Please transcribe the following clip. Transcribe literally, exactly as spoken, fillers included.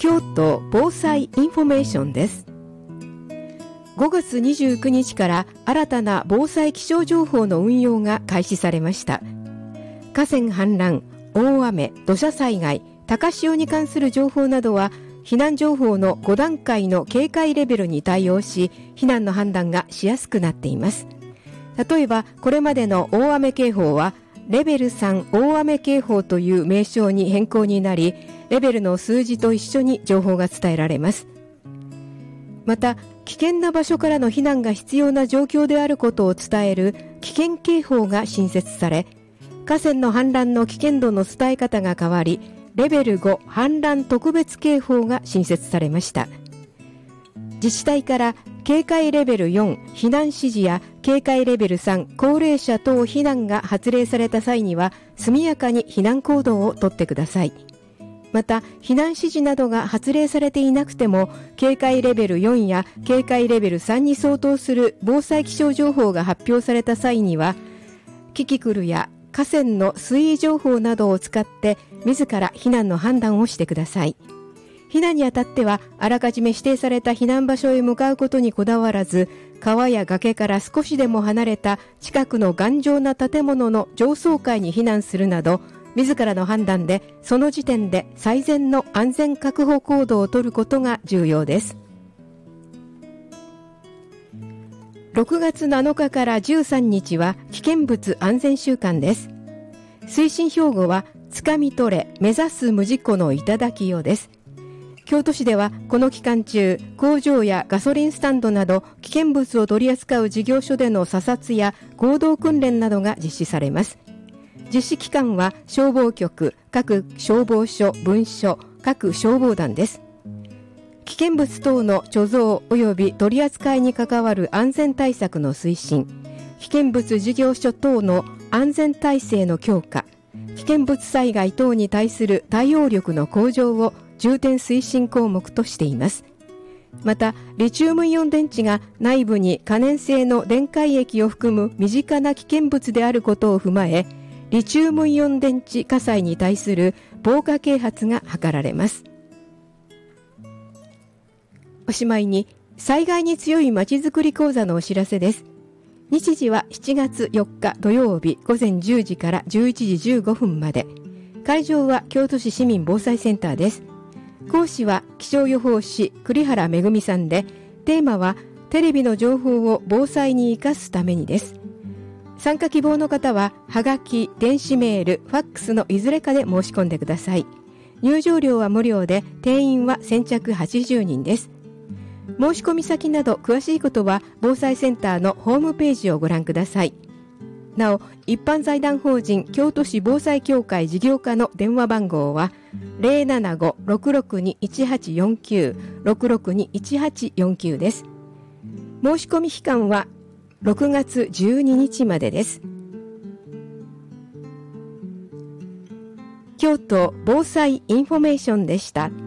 京都防災インフォメーションです。ごがつにじゅうくにちから新たな防災気象情報の運用が開始されました。河川氾濫、大雨、土砂災害、高潮に関する情報などは避難情報のごだんかいの警戒レベルに対応し、避難の判断がしやすくなっています。例えばこれまでの大雨警報はレベルさん大雨警報という名称に変更になり、レベルの数字と一緒に情報が伝えられます。また危険な場所からの避難が必要な状況であることを伝える危険警報が新設され、河川の氾濫の危険度の伝え方が変わり、レベルご氾濫特別警報が新設されました。自治体から警戒レベルよん避難指示や警戒レベルさん高齢者等避難が発令された際には速やかに避難行動をとってください。また避難指示などが発令されていなくても、警戒レベルよんや警戒レベルさんに相当する防災気象情報が発表された際には、キキクルや河川の水位情報などを使って自ら避難の判断をしてください。避難にあたってはあらかじめ指定された避難場所へ向かうことにこだわらず、川や崖から少しでも離れた近くの頑丈な建物の上層階に避難するなど、自らの判断でその時点で最善の安全確保行動を取ることが重要です。ろくがつなのかからじゅうさんにちは危険物安全週間です。推進標語はつかみ取れ目指す無事故の頂きよです。京都市ではこの期間中、工場やガソリンスタンドなど危険物を取り扱う事業所での査察や合同訓練などが実施されます。実施期間は消防局、各消防署、分署、各消防団です。危険物等の貯蔵及び取り扱いに関わる安全対策の推進、危険物事業所等の安全体制の強化、危険物災害等に対する対応力の向上を重点推進項目としています。またリチウムイオン電池が内部に可燃性の電解液を含む身近な危険物であることを踏まえ、リチウムイオン電池火災に対する防火啓発が図られます。おしまいに災害に強いまちづくり講座のお知らせです。日時はしちがつよっか土曜日ごぜんじゅうじからじゅういちじじゅうごふんまで。会場は京都市市民防災センターです。講師は気象予報士栗原めぐみさんで、テーマはテレビの情報を防災に生かすためにです。参加希望の方ははがき、電子メール、ファックスのいずれかで申し込んでください。入場料は無料で、定員は先着はちじゅうにんです。申し込み先など詳しいことは防災センターのホームページをご覧ください。なお一般財団法人京都市防災協会事業課の電話番号は ゼロななご ろくろくに いちはちよんきゅう ろくろくに いちはちよんきゅう です。申し込み期間はろくがつじゅうににちまでです。京都防災インフォメーションでした。